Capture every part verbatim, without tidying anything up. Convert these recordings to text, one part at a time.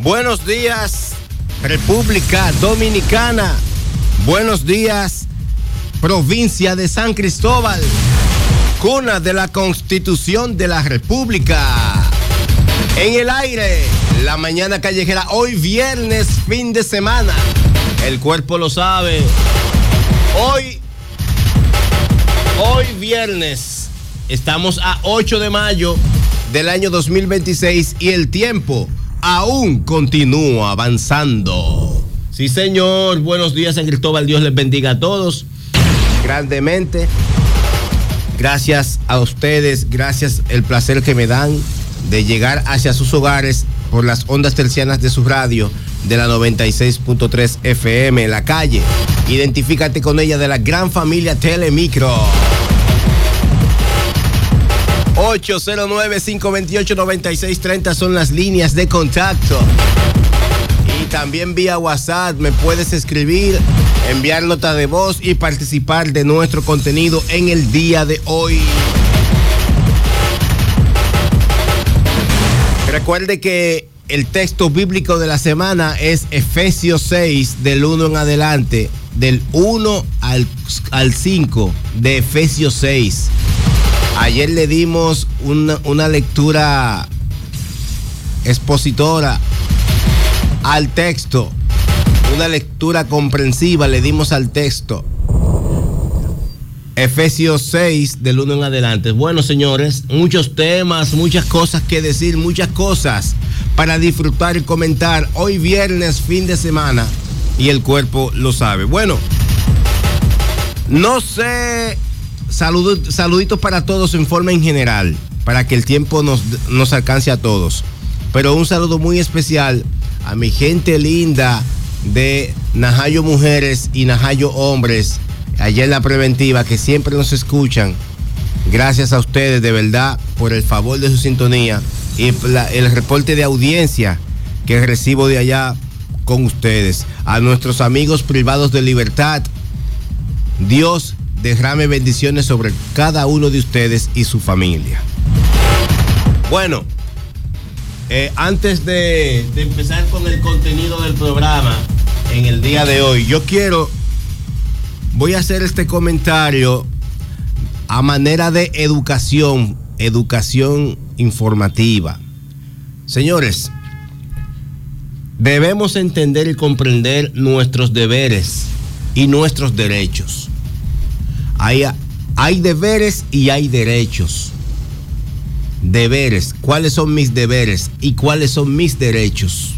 Buenos días, República Dominicana. Buenos días, provincia de San Cristóbal, cuna de la Constitución de la República. En el aire, la mañana callejera, hoy viernes, fin de semana. El cuerpo lo sabe. Hoy, hoy viernes, estamos a ocho de mayo del año dos mil veintiséis y el tiempo aún continúa avanzando. Sí, señor. Buenos días, San Cristóbal. Dios les bendiga a todos grandemente. Gracias a ustedes, gracias el placer que me dan de llegar hacia sus hogares por las ondas tercianas de su radio de la noventa y seis punto tres F M, la calle. Identifícate con ella, de la gran familia Telemicro. ocho cero nueve, cinco dos ocho, nueve seis tres cero son las líneas de contacto. Y también vía WhatsApp me puedes escribir, enviar nota de voz y participar de nuestro contenido en el día de hoy. Recuerde que el texto bíblico de la semana es Efesios seis, del uno en adelante, del uno al, al cinco de Efesios seis. Ayer le dimos una, una lectura expositora al texto, una lectura comprensiva le dimos al texto. Efesios seis, del uno en adelante. Bueno, señores, muchos temas, muchas cosas que decir, muchas cosas para disfrutar y comentar. Hoy viernes, fin de semana, y el cuerpo lo sabe. Bueno, no sé, salud, saluditos para todos en forma en general, para que el tiempo nos, nos alcance a todos. Pero un saludo muy especial a mi gente linda de Najayo Mujeres y Najayo Hombres, allá en la preventiva, que siempre nos escuchan. Gracias a ustedes, de verdad, por el favor de su sintonía y la, el reporte de audiencia que recibo de allá con ustedes. A nuestros amigos privados de libertad, Dios derrame bendiciones sobre cada uno de ustedes y su familia. Bueno, eh, antes de, de empezar con el contenido del programa en el día de hoy, yo quiero Voy a hacer este comentario a manera de educación, educación informativa. Señores, debemos entender y comprender nuestros deberes y nuestros derechos. Hay, hay deberes y hay derechos. Deberes, ¿cuáles son mis deberes y cuáles son mis derechos?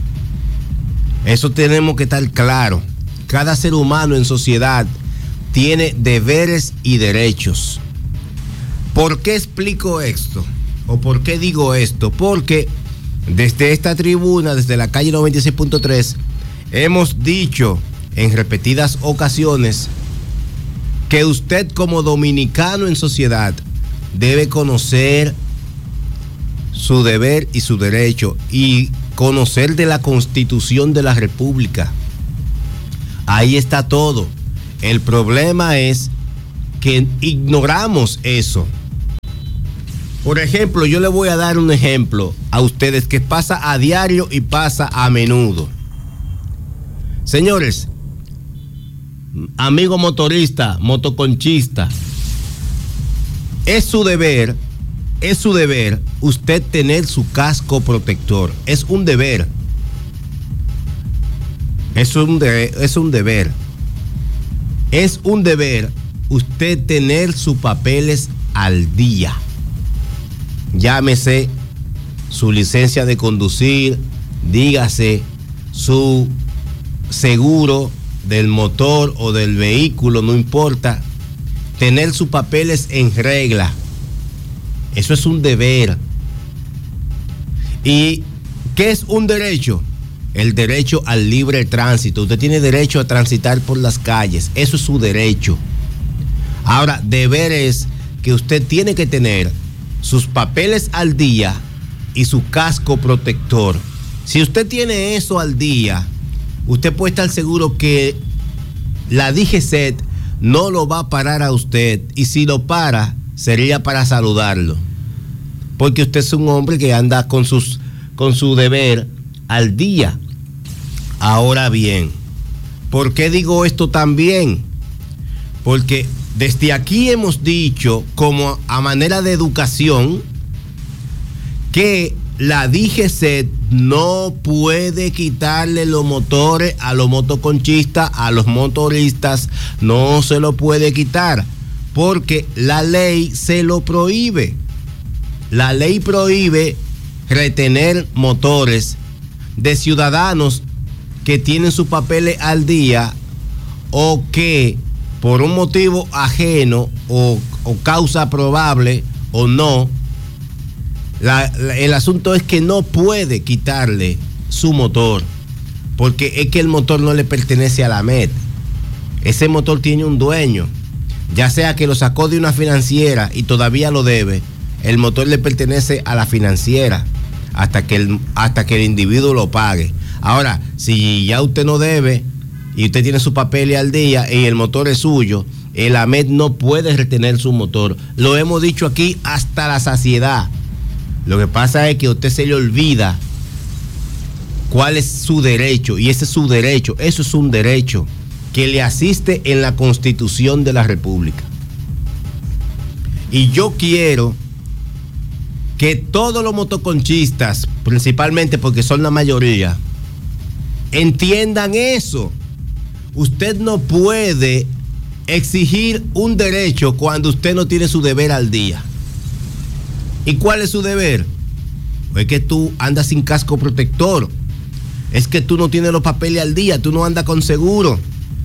Eso tenemos que estar claro. Cada ser humano en sociedad tiene deberes y derechos. ¿Por qué explico esto? ¿O por qué digo esto? Porque desde esta tribuna, desde la calle noventa y seis punto tres, hemos dicho en repetidas ocasiones que usted, como dominicano en sociedad, debe conocer su deber y su derecho y conocer de la Constitución de la República. Ahí está todo. El problema es que ignoramos eso. Por ejemplo, yo le voy a dar un ejemplo a ustedes que pasa a diario y pasa a menudo. Señores, amigo motorista, motoconchista, es su deber, es su deber usted tener su casco protector. Es un deber. Es un, de, es un deber. Es un deber usted tener sus papeles al día. Llámese su licencia de conducir, dígase su seguro del motor o del vehículo, no importa. Tener sus papeles en regla. Eso es un deber. ¿Y qué es un derecho? El derecho al libre tránsito. Usted tiene derecho a transitar por las calles. Eso es su derecho. Ahora, deber es que usted tiene que tener sus papeles al día y su casco protector. Si usted tiene eso al día, usted puede estar seguro que la D G C E T no lo va a parar a usted. Y si lo para, sería para saludarlo. Porque usted es un hombre que anda con sus, con su deber, al día. Ahora bien, ¿por qué digo esto también? Porque desde aquí hemos dicho, como a manera de educación, que la D G C no puede quitarle los motores a los motoconchistas, a los motoristas, no se lo puede quitar, porque la ley se lo prohíbe. La ley prohíbe retener motores de ciudadanos que tienen sus papeles al día o que por un motivo ajeno o, o causa probable o no, la, la, el asunto es que no puede quitarle su motor, porque es que el motor no le pertenece a la M E T. Ese motor tiene un dueño, ya sea que lo sacó de una financiera y todavía lo debe, el motor le pertenece a la financiera hasta que el, hasta que el individuo lo pague. Ahora, si ya usted no debe y usted tiene su papel al día y el motor es suyo, el A M E T no puede retener su motor. Lo hemos dicho aquí hasta la saciedad. Lo que pasa es que a usted se le olvida cuál es su derecho, y ese es su derecho, eso es un derecho que le asiste en la Constitución de la República. Y yo quiero que todos los motoconchistas, principalmente porque son la mayoría, entiendan eso. Usted no puede exigir un derecho cuando usted no tiene su deber al día. ¿Y cuál es su deber? Pues es que tú andas sin casco protector, es que tú no tienes los papeles al día, tú no andas con seguro.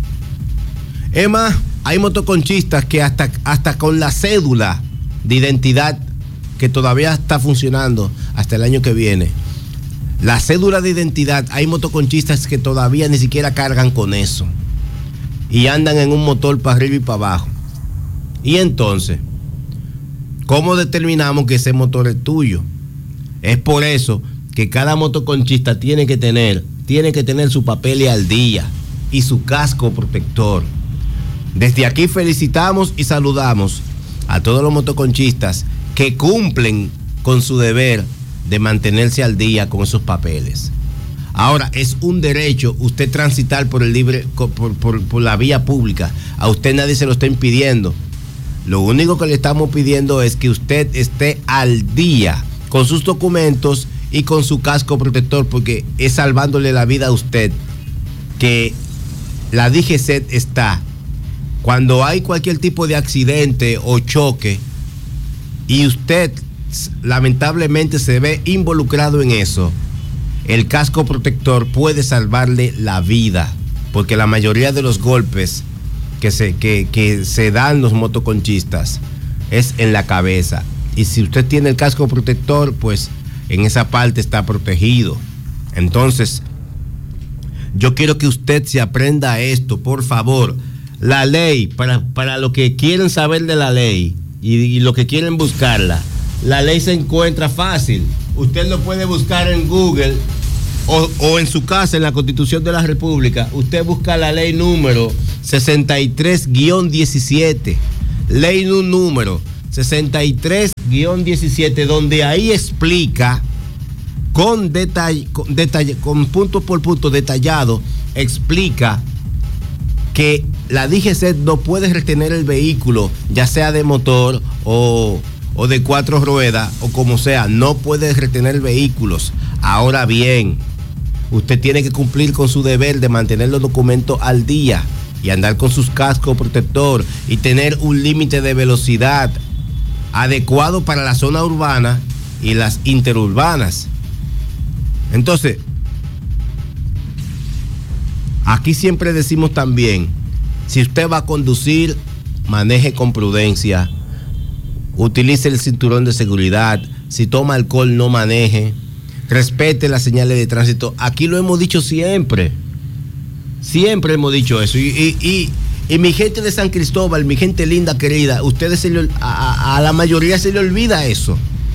Es más, hay motoconchistas que hasta, hasta con la cédula de identidad, que todavía está funcionando hasta el año que viene, la cédula de identidad, hay motoconchistas que todavía ni siquiera cargan con eso y andan en un motor para arriba y para abajo. Y entonces, ¿cómo determinamos que ese motor es tuyo? Es por eso que cada motoconchista tiene que tener, tiene que tener su papel al día y su casco protector. Desde aquí felicitamos y saludamos a todos los motoconchistas que cumplen con su deber de mantenerse al día con esos papeles. Ahora, es un derecho usted transitar por el libre, por, por, por la vía pública. A usted nadie se lo está impidiendo. Lo único que le estamos pidiendo es que usted esté al día con sus documentos y con su casco protector, porque es salvándole la vida a usted que la D G C está. Cuando hay cualquier tipo de accidente o choque y usted lamentablemente se ve involucrado en eso, el casco protector puede salvarle la vida, porque la mayoría de los golpes que se, que, que se dan los motoconchistas es en la cabeza, y si usted tiene el casco protector, pues en esa parte está protegido. Entonces, yo quiero que usted se aprenda esto, por favor. La ley, para, para los que quieren saber de la ley y, y los que quieren buscarla, la ley se encuentra fácil. Usted lo puede buscar en Google o, o en su casa, en la Constitución de la República. Usted busca la ley número sesenta y tres guión diecisiete, ley número sesenta y tres guión diecisiete, donde ahí explica con detalle, con detalle, con punto por punto detallado, explica que la D G C no puede retener el vehículo, ya sea de motor o, o de cuatro ruedas o como sea, no puede retener vehículos. Ahora bien, usted tiene que cumplir con su deber de mantener los documentos al día y andar con sus cascos protector y tener un límite de velocidad adecuado para la zona urbana y las interurbanas. Entonces, aquí siempre decimos también, si usted va a conducir, maneje con prudencia, utilice el cinturón de seguridad, si toma alcohol no maneje, respete las señales de tránsito. Aquí lo hemos dicho siempre, siempre hemos dicho eso, y, y, y, y mi gente de San Cristóbal, mi gente linda, querida, ustedes se le, a, a la mayoría se le olvida eso.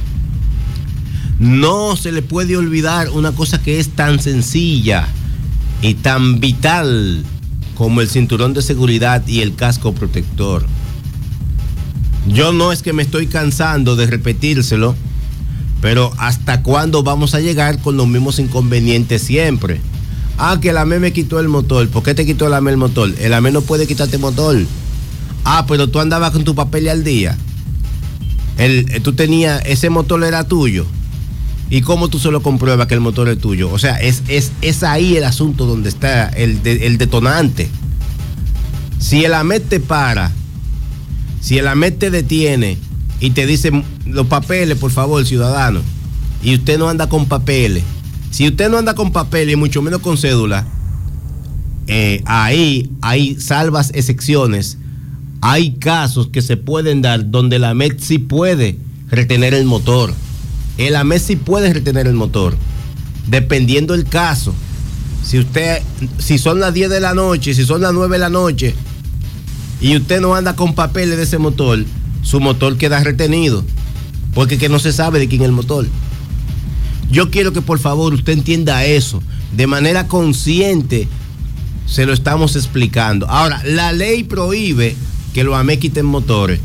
No se le puede olvidar una cosa que es tan sencilla y tan vital como el cinturón de seguridad y el casco protector. Yo no es que me estoy cansando de repetírselo, Pero ¿hasta cuándo vamos a llegar con los mismos inconvenientes siempre? Ah, que el A M E me quitó el motor. ¿Por qué te quitó el A M E el motor? El A M E no puede quitarte el motor. Ah, pero tú andabas con tu papel al día. El, tú tenías, ese motor era tuyo. ¿Y cómo tú solo compruebas que el motor es tuyo? O sea, es, es, es ahí el asunto donde está el, de, el detonante. Si el A M E te para, si el A M E te detiene y te dice los papeles, por favor, ciudadano, y usted no anda con papeles, si usted no anda con papeles y mucho menos con cédula, eh, ahí hay salvas excepciones. Hay casos que se pueden dar donde la A M E sí puede retener el motor. El A M E sí puede retener el motor, dependiendo del caso. Si usted, si son las diez de la noche, si son las nueve de la noche, y usted no anda con papeles de ese motor, su motor queda retenido, porque que no se sabe de quién es el motor. Yo quiero que por favor usted entienda eso, de manera consciente se lo estamos explicando. Ahora, la ley prohíbe que los A M E quiten motores,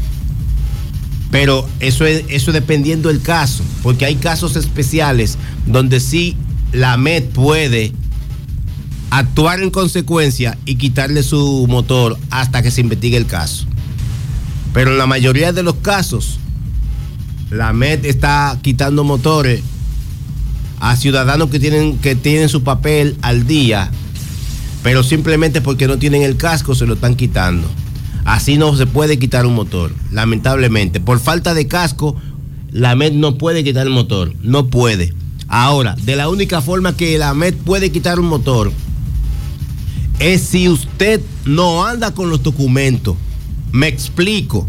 pero eso es, eso es dependiendo del caso, porque hay casos especiales donde sí la A M E puede actuar en consecuencia y quitarle su motor hasta que se investigue el caso. Pero en la mayoría de los casos, la A M E está quitando motores a ciudadanos que tienen, que tienen su papel al día, pero simplemente porque no tienen el casco se lo están quitando. Así no se puede quitar un motor, lamentablemente. Por falta de casco, la A M E no puede quitar el motor, no puede. Ahora, de la única forma que la A M E puede quitar un motor es si usted no anda con los documentos. Me explico.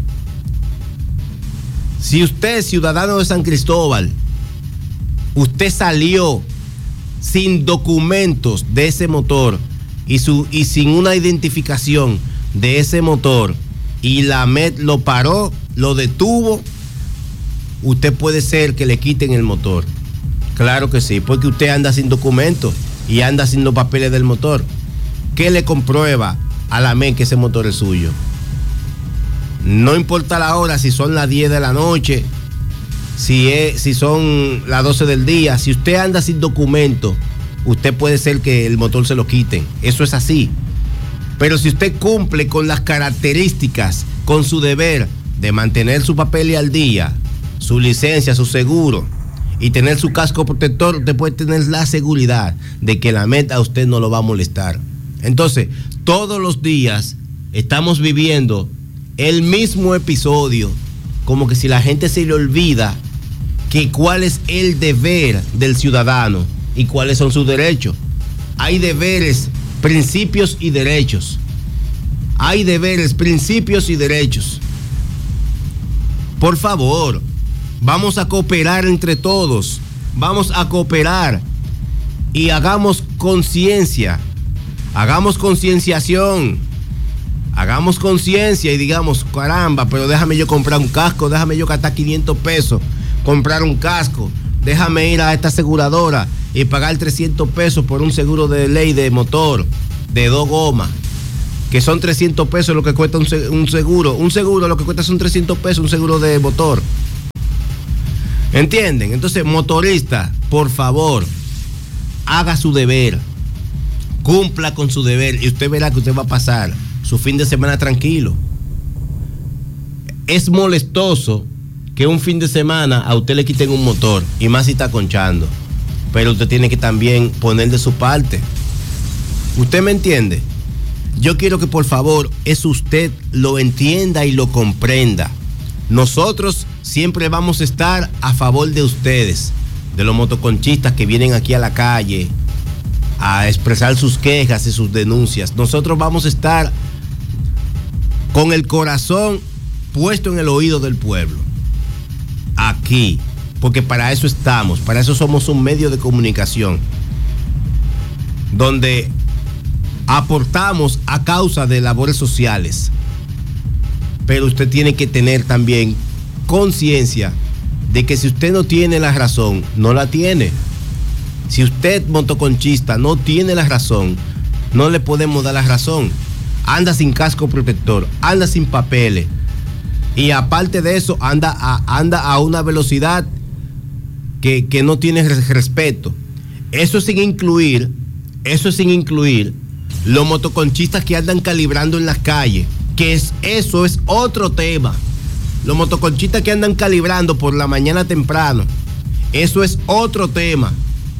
Si usted es ciudadano de San Cristóbal, usted salió sin documentos de ese motor y, su, y sin una identificación de ese motor y la A M E lo paró, lo detuvo, usted puede ser que le quiten el motor. Claro que sí, porque usted anda sin documentos y anda sin los papeles del motor. ¿Qué le comprueba a la A M E que ese motor es suyo? No importa la hora, si son las diez de la noche, si, es, si son las doce del día, si usted anda sin documento, usted puede ser que el motor se lo quiten. Eso es así. Pero si usted cumple con las características, con su deber de mantener su papel al día, su licencia, su seguro y tener su casco protector, usted puede tener la seguridad de que la A M E a usted no lo va a molestar. Entonces, todos los días estamos viviendo el mismo episodio, como que si la gente se le olvida que cuál es el deber del ciudadano y cuáles son sus derechos. Hay deberes, principios y derechos. Hay deberes, principios y derechos. Por favor, vamos a cooperar entre todos. Vamos a cooperar y hagamos conciencia. Hagamos concienciación. Hagamos conciencia y digamos, caramba, pero déjame yo comprar un casco, déjame yo gastar quinientos pesos, comprar un casco, déjame ir a esta aseguradora y pagar trescientos pesos por un seguro de ley de motor, de dos gomas, que son trescientos pesos lo que cuesta un, un seguro. Un seguro lo que cuesta son trescientos pesos, un seguro de motor. ¿Entienden? Entonces, motorista, por favor, haga su deber, cumpla con su deber y usted verá que usted va a pasar su fin de semana tranquilo. Es molestoso que un fin de semana a usted le quiten un motor, y más si está conchando, pero usted tiene que también poner de su parte. ¿Usted me entiende? Yo quiero que por favor eso usted lo entienda y lo comprenda. Nosotros siempre vamos a estar a favor de ustedes, de los motoconchistas que vienen aquí a la calle a expresar sus quejas y sus denuncias. Nosotros vamos a estar con el corazón puesto en el oído del pueblo, aquí, porque para eso estamos, para eso somos un medio de comunicación, donde aportamos a causa de labores sociales. Pero usted tiene que tener también conciencia de que si usted no tiene la razón, no la tiene. Si usted, motoconchista, no tiene la razón, no le podemos dar la razón. Anda sin casco protector, anda sin papeles y aparte de eso anda a, anda a una velocidad que, que no tiene respeto. Eso sin incluir, eso sin incluir los motoconchistas que andan calibrando en las calles, que es, eso es otro tema. Los motoconchistas que andan calibrando por la mañana temprano, eso es otro tema.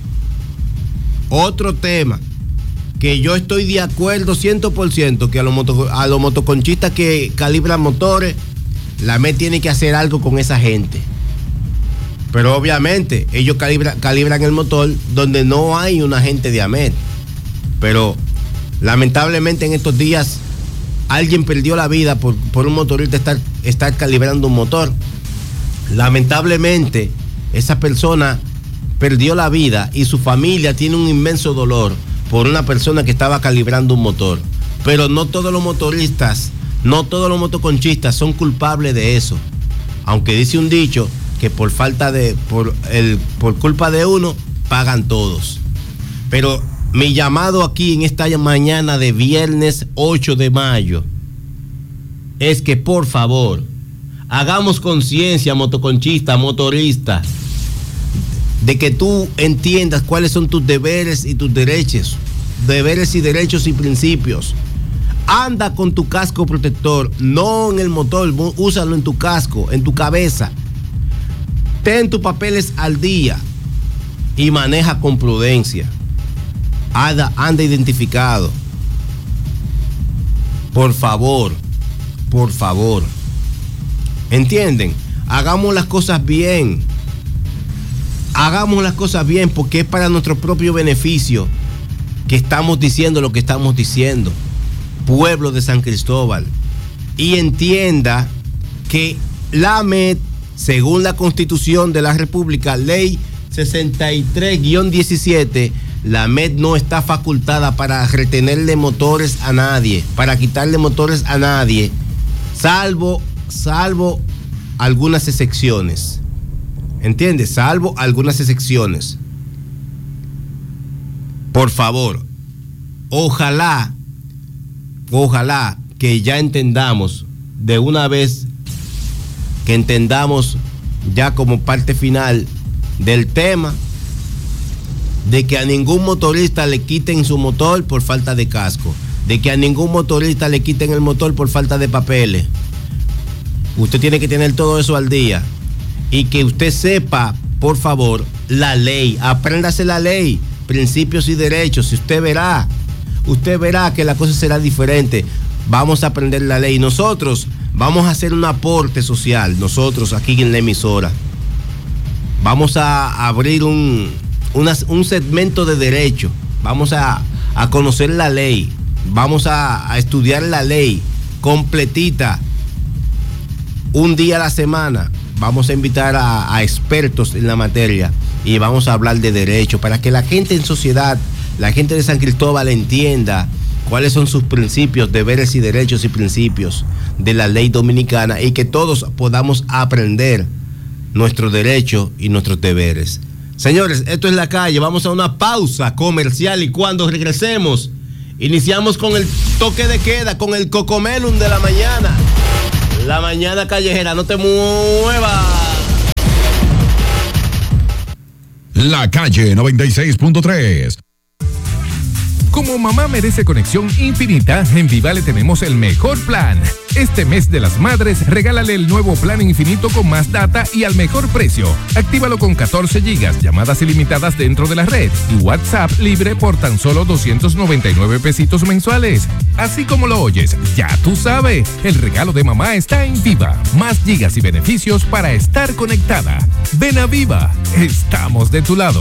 Otro tema. Que yo estoy de acuerdo cien por ciento que a los, moto, a los motoconchistas que calibran motores, la M E T tiene que hacer algo con esa gente. Pero obviamente ellos calibra, calibran el motor donde no hay un agente de A M E T. Pero lamentablemente en estos días alguien perdió la vida por, por un motorista estar, estar calibrando un motor. Lamentablemente esa persona perdió la vida y su familia tiene un inmenso dolor por una persona que estaba calibrando un motor. Pero no todos los motoristas, no todos los motoconchistas son culpables de eso. Aunque dice un dicho que por falta de, por el, por culpa de uno, pagan todos. Pero mi llamado aquí en esta mañana de viernes ocho de mayo es que por favor hagamos conciencia, motoconchista, motorista, de que tú entiendas cuáles son tus deberes y tus derechos, deberes y derechos y principios. Anda con tu casco protector, no en el motor, úsalo en tu casco, en tu cabeza. Ten tus papeles al día y maneja con prudencia. Anda, anda identificado. Por favor, por favor. ¿Entienden? Hagamos las cosas bien. Hagamos las cosas bien porque es para nuestro propio beneficio que estamos diciendo lo que estamos diciendo. Pueblo de San Cristóbal. Y entienda que la M E T, según la Constitución de la República, ley sesenta y tres guión diecisiete, la M E T no está facultada para retenerle motores a nadie, para quitarle motores a nadie, salvo, salvo algunas excepciones. ¿Entiendes? Salvo algunas excepciones. Por favor, ojalá, ojalá que ya entendamos de una vez, que entendamos ya como parte final del tema, de que a ningún motorista le quiten su motor por falta de casco, de que a ningún motorista le quiten el motor por falta de papeles. Usted tiene que tener todo eso al día. Y que usted sepa, por favor, la ley. Apréndase la ley, principios y derechos. Y usted verá, usted verá que la cosa será diferente. Vamos a aprender la ley. Nosotros vamos a hacer un aporte social, nosotros aquí en la emisora. Vamos a abrir un, una, un segmento de derecho. Vamos a, a conocer la ley. Vamos a, a estudiar la ley completita. Un día a la semana. Vamos a invitar a, a expertos en la materia y vamos a hablar de derecho para que la gente en sociedad, la gente de San Cristóbal entienda cuáles son sus principios, deberes y derechos y principios de la ley dominicana y que todos podamos aprender nuestros derechos y nuestros deberes. Señores, esto es La Calle. Vamos a una pausa comercial y cuando regresemos iniciamos con el toque de queda, con el Cocomelum de la mañana. La mañana callejera, no te muevas. La Calle noventa y seis punto tres. Como mamá merece conexión infinita, en Viva le tenemos el mejor plan. Este mes de las madres, regálale el nuevo plan infinito con más data y al mejor precio. Actívalo con catorce gigas, llamadas ilimitadas dentro de la red y WhatsApp libre por tan solo doscientos noventa y nueve pesitos mensuales. Así como lo oyes, ya tú sabes, el regalo de mamá está en Viva. Más gigas y beneficios para estar conectada. Ven a Viva, estamos de tu lado.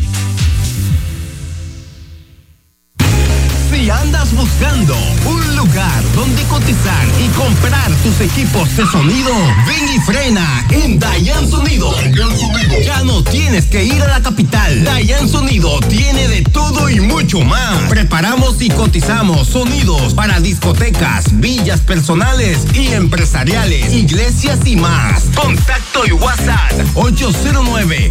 Si andas buscando un lugar donde cotizar y comprar tus equipos de sonido, ven y frena en Dayan Sonido. Ya no tienes que ir a la capital. Dayan Sonido tiene de todo y mucho más. Preparamos y cotizamos sonidos para discotecas, villas personales y empresariales, iglesias y más. Contacto y WhatsApp ocho cero nueve